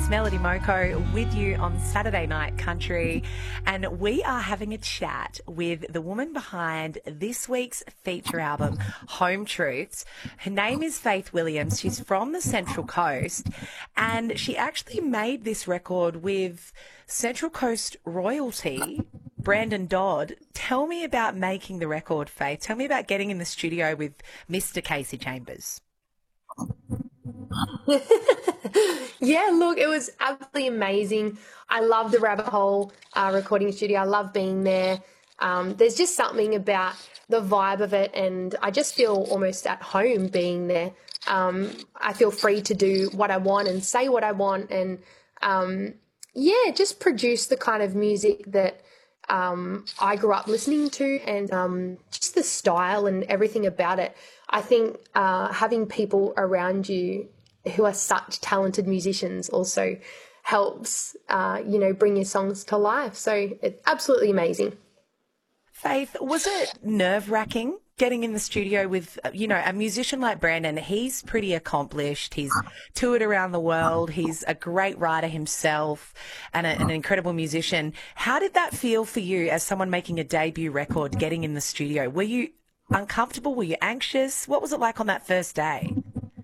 It's Melody Moko with you on Saturday Night Country, and we are having a chat with the woman behind this week's feature album, Home Truths. Her name is Faith Williams. She's from the Central Coast, and she actually made this record with Central Coast royalty, Brandon Dodd. Tell me about making the record, Faith. Tell me about getting in the studio with Mr. Kasey Chambers. Yeah, look, it was absolutely amazing. I love the Rabbit Hole recording studio. I love being there. There's just something about the vibe of it, and I just feel almost at home being there. I feel free to do what I want and say what I want, and just produce the kind of music that I grew up listening to, and just the style and everything about it. I think having people around you who are such talented musicians also helps, bring your songs to life. So it's absolutely amazing. Faith, was it nerve-wracking getting in the studio with, a musician like Brandon? He's pretty accomplished. He's toured around the world. He's a great writer himself and an incredible musician. How did that feel for you as someone making a debut record, getting in the studio? Were you uncomfortable? Were you anxious? What was it like on that first day?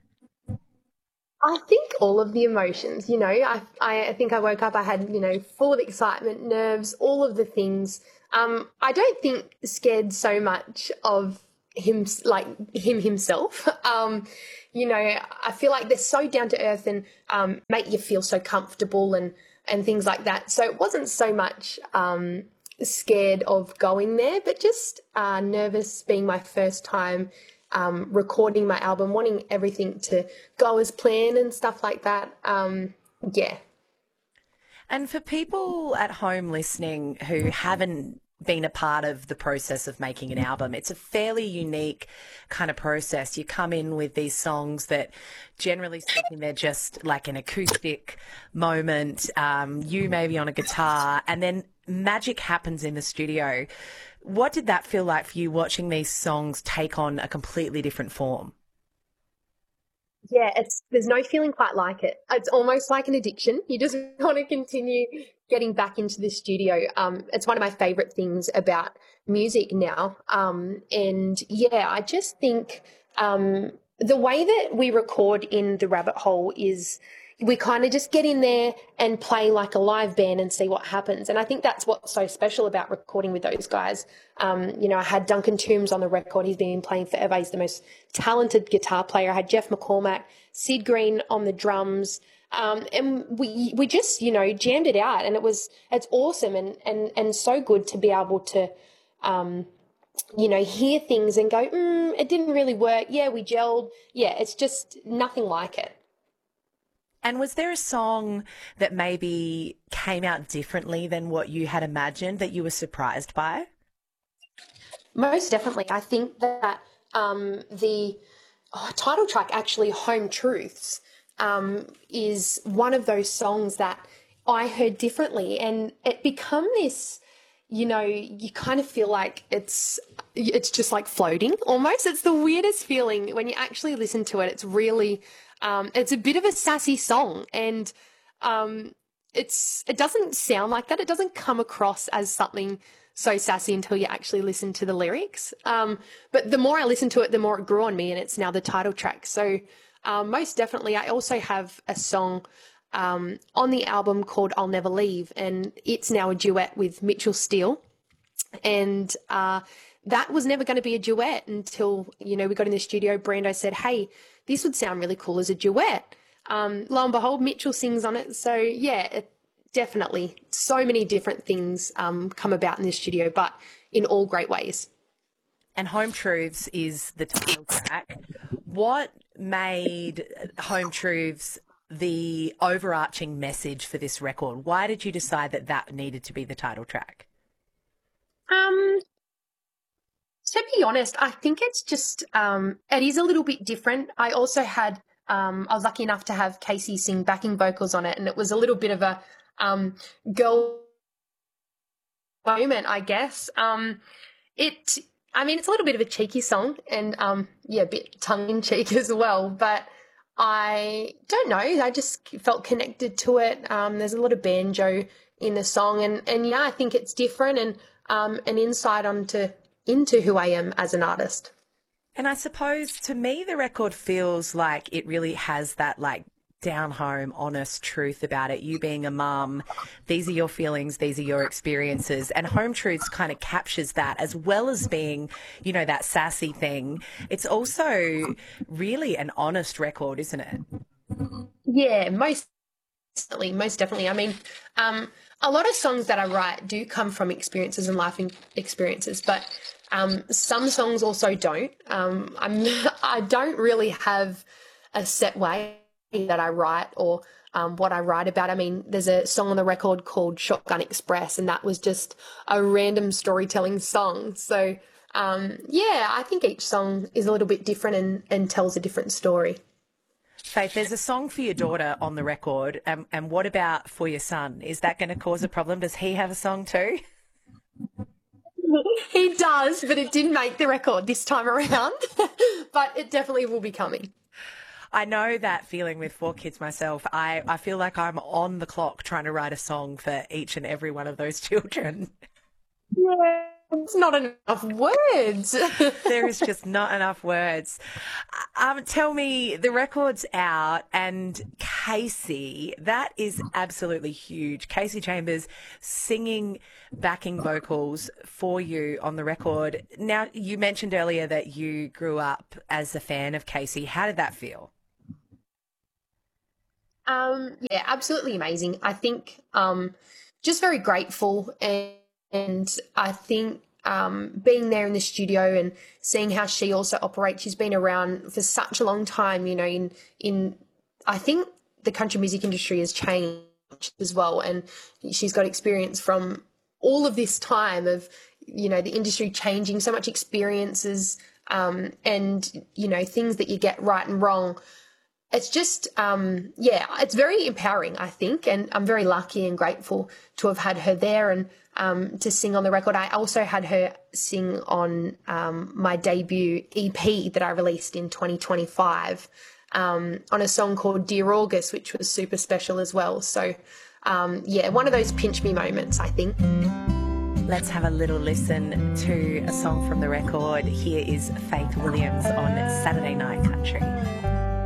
I think all of the emotions, I think I woke up, I had, full of excitement, nerves, all of the things. I don't think scared so much of him, like him himself. I feel like they're so down to earth and make you feel so comfortable and things like that. So it wasn't so much scared of going there, but just nervous being my first time recording my album, wanting everything to go as planned and stuff like that. And for people at home listening who haven't been a part of the process of making an album, it's a fairly unique kind of process. You come in with these songs that, generally speaking, they're just like an acoustic moment, you maybe on a guitar, and then magic happens in the studio. What did that feel like for you, watching these songs take on a completely different form? Yeah, there's no feeling quite like it. It's almost like an addiction. You just want to continue getting back into the studio. It's one of my favorite things about music now. I just think the way that we record in the Rabbit Hole is we kind of just get in there and play like a live band and see what happens. And I think that's what's so special about recording with those guys. I had Duncan Toombs on the record. He's been playing forever. He's the most talented guitar player. I had Jeff McCormack, Sid Green on the drums. And we just, jammed it out, and it's awesome and so good to be able to, hear things and go, it didn't really work. Yeah, we gelled. Yeah, it's just nothing like it. And was there a song that maybe came out differently than what you had imagined that you were surprised by? Most definitely. I think that the title track, actually, Home Truths, is one of those songs that I heard differently, and it become this, you kind of feel like it's just like floating almost. It's the weirdest feeling when you actually listen to it. It's really, it's a bit of a sassy song, and it doesn't sound like that. It doesn't come across as something so sassy until you actually listen to the lyrics. But the more I listened to it, the more it grew on me, and it's now the title track. So most definitely, I also have a song on the album called I'll Never Leave, and it's now a duet with Mitchell Steele. And that was never going to be a duet until, we got in the studio. Brando said, hey, this would sound really cool as a duet. Lo and behold, Mitchell sings on it. So, yeah, definitely so many different things come about in the studio, but in all great ways. And Home Truths is the title track. What made Home Truths the overarching message for this record? Why did you decide that needed to be the title track? To be honest, I think it's just, it is a little bit different. I also had, I was lucky enough to have Kasey sing backing vocals on it, and it was a little bit of a girl moment, I guess. It's a little bit of a cheeky song, and a bit tongue-in-cheek as well, but I don't know. I just felt connected to it. There's a lot of banjo in the song, and yeah, I think it's different and an insight into who I am as an artist. And I suppose to me, the record feels like it really has that like down home, honest truth about it. You being a mum, these are your feelings, these are your experiences. And Home Truths kind of captures that as well as being, you know, that sassy thing. It's also really an honest record, isn't it? Yeah, most definitely. I mean, a lot of songs that I write do come from experiences and experiences, but some songs also don't. I don't really have a set way that I write or what I write about. I mean, there's a song on the record called Shotgun Express, and that was just a random storytelling song. So, yeah, I think each song is a little bit different and tells a different story. Faith, there's a song for your daughter on the record, and what about for your son? Is that going to cause a problem? Does he have a song too? He does, but it didn't make the record this time around, but it definitely will be coming. I know that feeling with 4 kids myself. I feel like I'm on the clock trying to write a song for each and every one of those children. Yeah, it's not enough words. There is just not enough words. Tell me, the record's out, and Kasey, that is absolutely huge. Kasey Chambers singing backing vocals for you on the record. Now, you mentioned earlier that you grew up as a fan of Kasey. How did that feel? Yeah, absolutely amazing. I think just very grateful, and I think being there in the studio and seeing how she also operates. She's been around for such a long time, you know, in I think the country music industry has changed as well, and she's got experience from all of this time of, you know, the industry changing, so much experiences, and, you know, things that you get right and wrong. It's just, yeah, it's very empowering, I think, and I'm very lucky and grateful to have had her there and to sing on the record. I also had her sing on my debut EP that I released in 2025 on a song called Dear August, which was super special as well. So, yeah, one of those pinch me moments, I think. Let's have a little listen to a song from the record. Here is Faith Williams on Saturday Night Country.